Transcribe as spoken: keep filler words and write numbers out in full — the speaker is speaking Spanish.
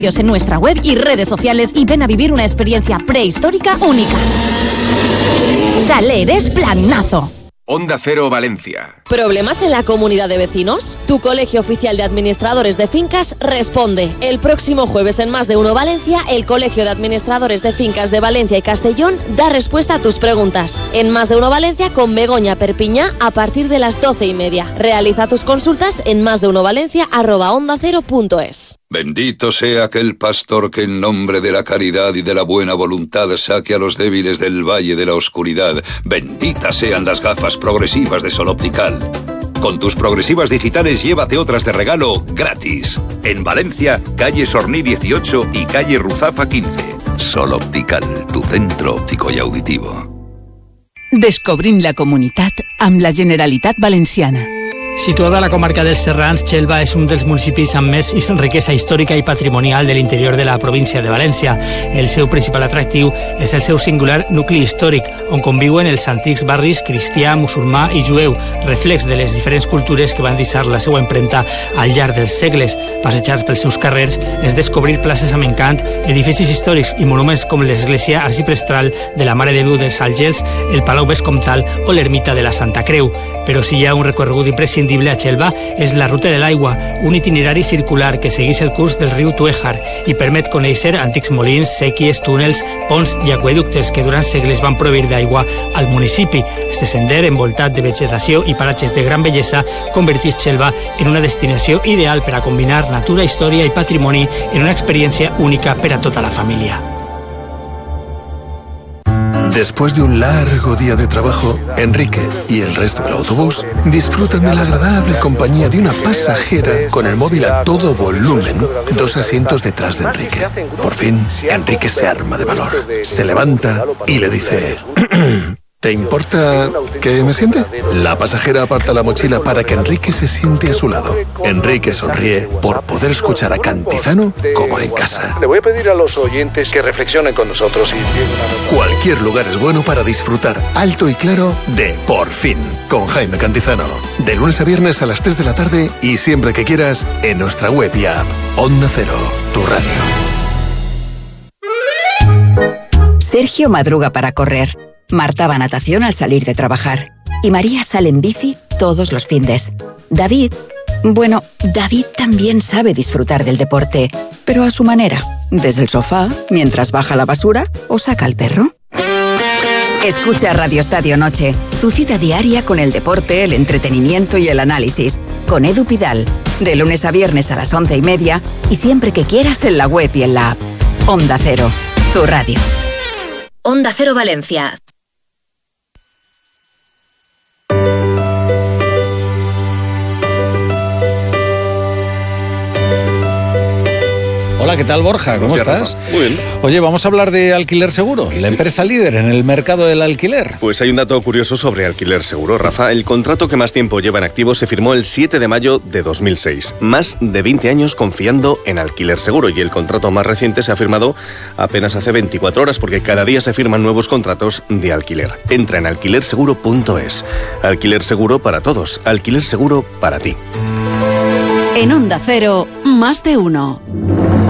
en nuestra web y redes sociales y ven a vivir una experiencia prehistórica única. Saler es planazo. Onda Cero Valencia. ¿Problemas en la comunidad de vecinos? Tu Colegio Oficial de Administradores de Fincas responde. El próximo jueves en Más de Uno Valencia, el Colegio de Administradores de Fincas de Valencia y Castellón da respuesta a tus preguntas. En Más de Uno Valencia con Begoña Perpiñá a partir de las doce y media. Realiza tus consultas en másdeunovalencia arroba onda cero punto es. Bendito sea aquel pastor que en nombre de la caridad y de la buena voluntad saque a los débiles del valle de la oscuridad. Benditas sean las gafas progresivas de Sol Optical. Con tus progresivas digitales llévate otras de regalo gratis. En Valencia, calle Sorní dieciocho y calle Ruzafa quince. Sol Optical, tu centro óptico y auditivo. Descobrint la comunitat amb la Generalitat Valenciana. Situada a la comarca dels Serrans, Xelva és un dels municipis amb més riquesa històrica i patrimonial de l'interior de la província de València. El seu principal atractiu és el seu singular nucli històric, on conviuen els antics barris cristià, musulmà i jueu, reflex de les diferents cultures que van deixar la seva empremta al llarg dels segles. Passejats pels seus carrers és descobrir places amb encant, edificis històrics i monuments com l'església arxiprestral de la Mare de Déu dels Àngels, el Palau Vescomtal o l'ermita de la Santa Creu. Però si hi ha un recorregut imprescindible a Xelva és la Ruta de l'Aigua, un itinerari circular que segueix el curs del riu Tuéjar i permet conèixer antics molins, sèquies, túnels, ponts i aqüeductes que durant segles van proveir d'aigua al municipi. Este sender, envoltat de vegetació i paratges de gran bellesa, converteix Xelva en una destinació ideal per a combinar natura, història i patrimoni en una experiència única per a tota la família. Después de un largo día de trabajo, Enrique y el resto del autobús disfrutan de la agradable compañía de una pasajera con el móvil a todo volumen, dos asientos detrás de Enrique. Por fin, Enrique se arma de valor, se levanta y le dice... ¿Te importa que me siente? La pasajera aparta la mochila para que Enrique se siente a su lado. Enrique sonríe por poder escuchar a Cantizano como en casa. Le voy a pedir a los oyentes que reflexionen con nosotros y... Cualquier lugar es bueno para disfrutar alto y claro de Por Fin, con Jaime Cantizano. De lunes a viernes a las tres de la tarde y siempre que quieras en nuestra web y app. Onda Cero, tu radio. Sergio madruga para correr. Marta va a natación al salir de trabajar. Y María sale en bici todos los findes. David... Bueno, David también sabe disfrutar del deporte, pero a su manera. Desde el sofá, mientras baja la basura o saca al perro. Escucha Radio Estadio Noche, tu cita diaria con el deporte, el entretenimiento y el análisis. Con Edu Pidal. De lunes a viernes a las once y media y siempre que quieras en la web y en la app. Onda Cero, tu radio. Onda Cero Valencia. Hola, ¿qué tal, Borja? ¿Cómo Gracias, estás? Rafa. Muy bien. Oye, vamos a hablar de Alquiler Seguro, la empresa líder en el mercado del alquiler. Pues hay un dato curioso sobre Alquiler Seguro, Rafa. El contrato que más tiempo lleva en activo se firmó el siete de mayo de dos mil seis. Más de veinte años confiando en Alquiler Seguro y el contrato más reciente se ha firmado apenas hace veinticuatro horas porque cada día se firman nuevos contratos de alquiler. Entra en alquiler seguro punto es. Alquiler Seguro para todos. Alquiler Seguro para ti. En Onda Cero, Más de Uno.